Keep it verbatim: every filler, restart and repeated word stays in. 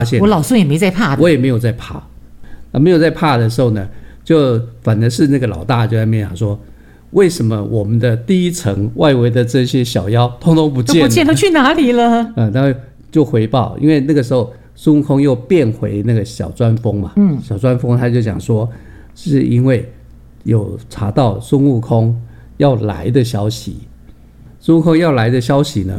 现我老孙也没在怕的， 我也没有在怕。啊，没有在怕的时候呢，就反而是那个老大就在那边讲说，为什么我们的第一层外围的这些小妖通通不见了？ 都不见了，去哪里了？ 呃，然后就回报，因为那个时候孙悟空又变回那个小钻风嘛，嗯，小钻风他就讲说，是因为有查到孙悟空要来的消息，孙悟空要来的消息呢，